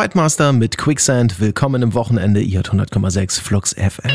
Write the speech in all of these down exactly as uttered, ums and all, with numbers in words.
Fightmaster mit Quicksand. Willkommen im Wochenende. Ihr hört hundert Komma sechs Flux F M.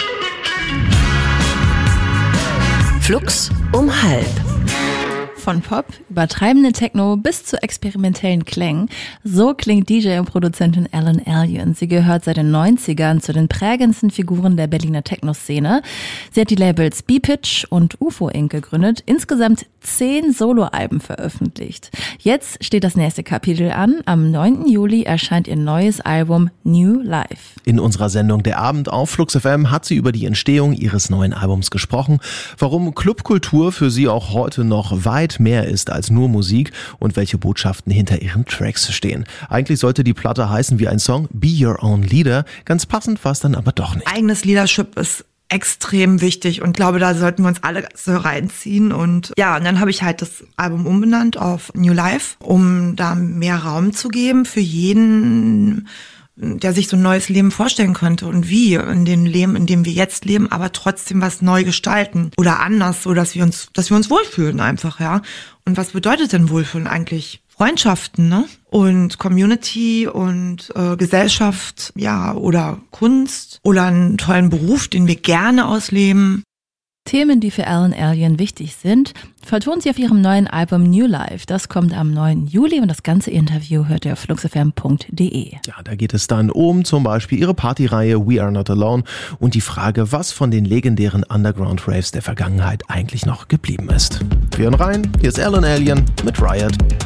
Flux um halb. Von Pop über treibende Techno bis zu experimentellen Klängen. So klingt D J und Produzentin Ellen Allien. Sie gehört seit den neunzigern zu den prägendsten Figuren der Berliner Techno-Szene. Sie hat die Labels B-Pitch und U F O Incorporated gegründet, insgesamt zehn Soloalben veröffentlicht. Jetzt steht das nächste Kapitel an. Am neunten Juli erscheint ihr neues Album New Life. In unserer Sendung Der Abend auf Flux F M hat sie über die Entstehung ihres neuen Albums gesprochen, warum Clubkultur für sie auch heute noch weit mehr ist als nur Musik und welche Botschaften hinter ihren Tracks stehen. Eigentlich sollte die Platte heißen wie ein Song, Be Your Own Leader. Ganz passend war es dann aber doch nicht. Eigenes Leadership ist extrem wichtig und glaube, da sollten wir uns alle so reinziehen. Und ja, und dann habe ich halt das Album umbenannt auf New Life, um da mehr Raum zu geben für jeden, der sich so ein neues Leben vorstellen könnte und wie in dem Leben, in dem wir jetzt leben, aber trotzdem was neu gestalten oder anders, so dass wir uns, dass wir uns wohlfühlen einfach, ja. Und was bedeutet denn Wohlfühlen eigentlich? Freundschaften, ne? Und Community und äh, Gesellschaft, ja, oder Kunst oder einen tollen Beruf, den wir gerne ausleben. Themen, die für Ellen Allien wichtig sind, vertont sie auf ihrem neuen Album New Life. Das kommt am neunten Juli und das ganze Interview hört ihr auf flux f m punkt d e. Ja, da geht es dann um zum Beispiel ihre Partyreihe We Are Not Alone und die Frage, was von den legendären Underground-Raves der Vergangenheit eigentlich noch geblieben ist. Wir hören rein, hier ist Ellen Allien mit Riot.